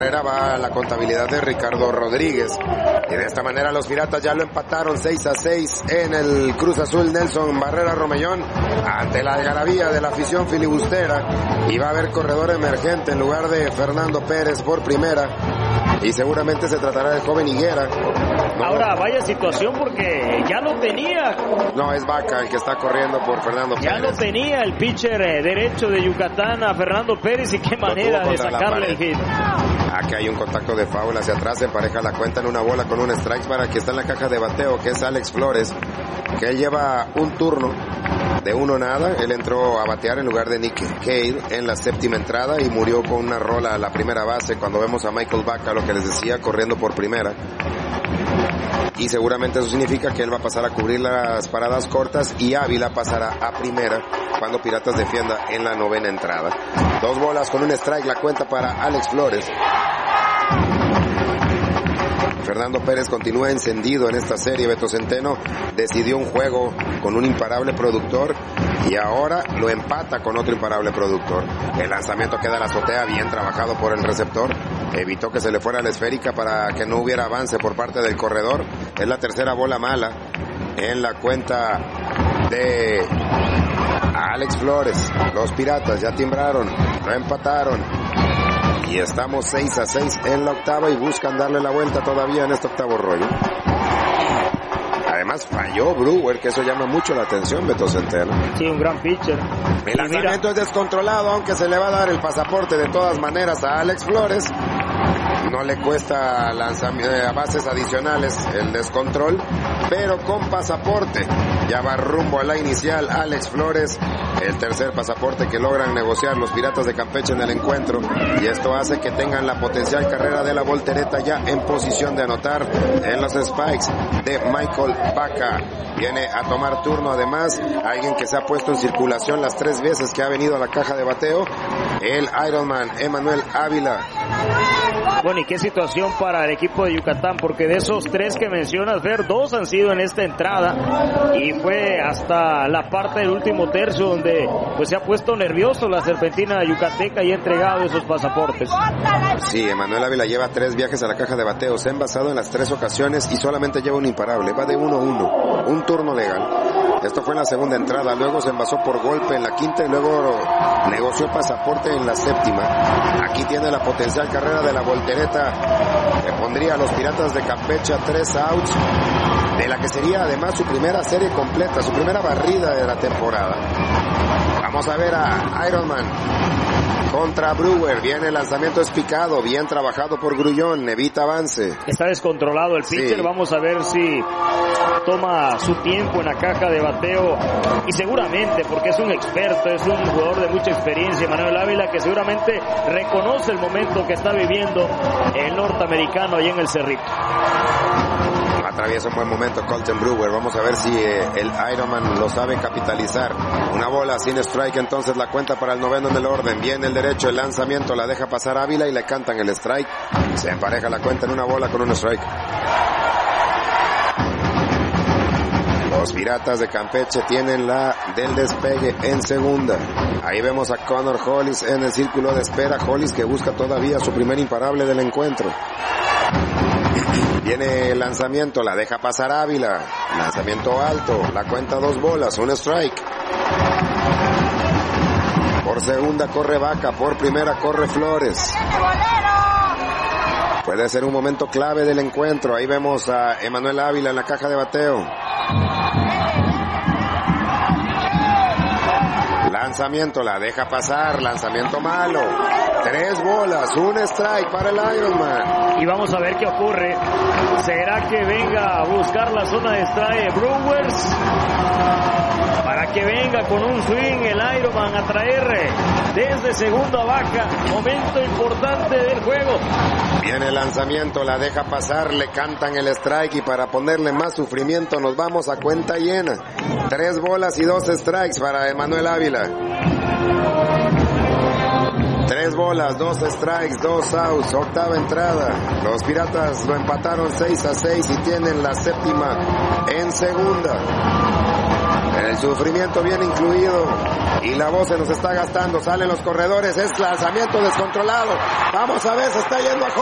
Va a la contabilidad de Ricardo Rodríguez y de esta manera los Piratas ya lo empataron 6-6 en el Cruz Azul. Nelson Barrera Romellón ante la algarabía de la afición filibustera, y va a haber corredor emergente en lugar de Fernando Pérez por primera, y seguramente se tratará del joven Higuera. Ahora vaya situación, porque ya lo tenía. No, es Vaca el que está corriendo por Fernando Pérez. Ya lo tenía el pitcher derecho de Yucatán a Fernando Pérez, y qué manera de sacarle el hit. Aquí hay un contacto de foul hacia atrás, se empareja la cuenta en una bola con un strike para que está en la caja de bateo, que es Alex Flores, que él lleva un turno de 1-0. Él entró a batear en lugar de Nick Cale en la séptima entrada y murió con una rola a la primera base, cuando vemos a Michael Vaca, lo que les decía, corriendo por primera. Y seguramente eso significa que él va a pasar a cubrir las paradas cortas y Ávila pasará a primera cuando Piratas defienda en la novena entrada. 2 bolas con un strike, la cuenta para Alex Flores. Fernando Pérez continúa encendido en esta serie. Beto Centeno decidió un juego con un imparable productor y ahora lo empata con otro imparable productor. El lanzamiento queda a la azotea, bien trabajado por el receptor. Evitó que se le fuera la esférica para que no hubiera avance por parte del corredor. Es la tercera bola mala en la cuenta de Alex Flores. Los Piratas ya timbraron, no empataron. Y estamos 6-6 en la octava y buscan darle la vuelta todavía en este octavo rollo. Además falló Brewer, que eso llama mucho la atención, Beto Centeno. Sí, un gran pitcher. El lanzamiento es descontrolado, aunque se le va a dar el pasaporte de todas maneras a Alex Flores. No le cuesta a bases adicionales el descontrol, pero con pasaporte. Ya va rumbo a la inicial Alex Flores, el tercer pasaporte que logran negociar los Piratas de Campeche en el encuentro, y esto hace que tengan la potencial carrera de la voltereta ya en posición de anotar en los spikes de Michael Vaca. Viene a tomar turno además alguien que se ha puesto en circulación las 3 veces que ha venido a la caja de bateo, el Ironman Emanuel Ávila. Bueno, y qué situación para el equipo de Yucatán, porque de esos 3 que mencionas, Fer, 2 han sido en esta entrada, y fue hasta la parte del último tercio donde pues se ha puesto nervioso la serpentina yucateca y ha entregado esos pasaportes. Sí, Emanuel Ávila lleva 3 viajes a la caja de bateo, se ha envasado en las 3 ocasiones y solamente lleva un imparable, va de 1-1, un turno legal. Esto fue en la segunda entrada, luego se envasó por golpe en la quinta y luego negoció pasaporte en la séptima. Aquí tiene la potencial carrera de la voltereta que pondría a los Piratas de Campeche a 3 outs, de la que sería además su primera serie completa, su primera barrida de la temporada. Vamos a ver a Ironman contra Brewer. Viene el lanzamiento espicado, bien trabajado por Grullón, evita avance. Está descontrolado el pitcher, sí. Vamos a ver si toma su tiempo en la caja de bateo, y seguramente, porque es un experto, es un jugador de mucha experiencia, Manuel Ávila, que seguramente reconoce el momento que está viviendo el norteamericano ahí en el Cerrito. Atraviesa un buen momento Colton Brewer. Vamos a ver si el Ironman lo sabe capitalizar. Una bola sin strike, entonces la cuenta para el noveno en el orden. Viene el derecho, el lanzamiento, la deja pasar Ávila y le cantan el strike. Se empareja la cuenta en una bola con un strike. Los Piratas de Campeche tienen la del despegue en segunda. Ahí vemos a Connor Hollis en el círculo de espera. Hollis que busca todavía su primer imparable del encuentro. Viene el lanzamiento, la deja pasar Ávila. Lanzamiento alto, la cuenta 2 bolas, un strike. Por segunda corre Vaca, por primera corre Flores. Puede ser un momento clave del encuentro. Ahí vemos a Emanuel Ávila en la caja de bateo. Lanzamiento, la deja pasar, lanzamiento malo. 3 bolas, un strike para el Ironman. Y vamos a ver qué ocurre. ¿Será que venga a buscar la zona de strike Brewers? Para que venga con un swing el Ironman a traer desde segunda Vaca. Momento importante del juego. Viene el lanzamiento, la deja pasar, le cantan el strike y para ponerle más sufrimiento nos vamos a cuenta llena. 3 bolas y 2 strikes para Emanuel Ávila. 3 bolas, 2 strikes, 2 outs, octava entrada. Los Piratas lo empataron 6-6 y tienen la séptima en segunda. El sufrimiento viene incluido y la voz se nos está gastando. Salen los corredores, es lanzamiento descontrolado. Vamos a ver, se está yendo a